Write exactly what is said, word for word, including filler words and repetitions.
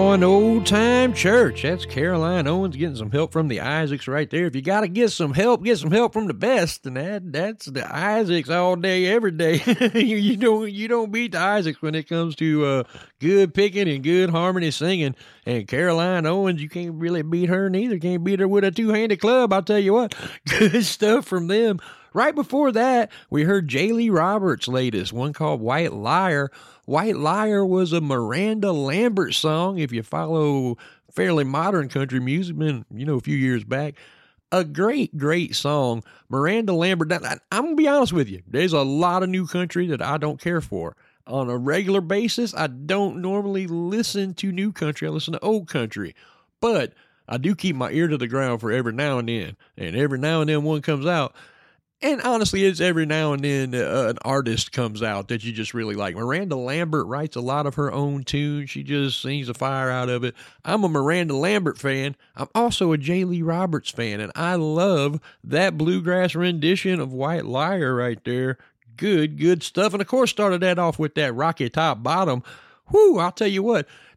on Old Time Church. That's Caroline Owens getting some help from the Isaacs right there. If you got to get some help, get some help from the best, and that that's the Isaacs all day, every day. you, you don't you don't beat the Isaacs when it comes to uh, good picking and good harmony singing. And Caroline Owens, you can't really beat her neither. Can't beat her with a two-handed club. I'll tell you what, good stuff from them. Right before that, we heard J. Lee Roberts' latest, one called White Liar. White Liar was a Miranda Lambert song. If you follow fairly modern country music, been, you know, a few years back, a great, great song. Miranda Lambert, I'm going to be honest with you. There's a lot of new country that I don't care for. On a regular basis, I don't normally listen to new country. I listen to old country. But I do keep my ear to the ground for every now and then. And every now and then one comes out. And honestly, it's every now and then uh, an artist comes out that you just really like. Miranda Lambert writes a lot of her own tunes. She just sings the fire out of it. I'm a Miranda Lambert fan. I'm also a J. Lee Roberts fan, and I love that bluegrass rendition of White Liar right there. Good, good stuff. And, of course, started that off with that Rocky Top Bottom. Whew, I'll tell you what.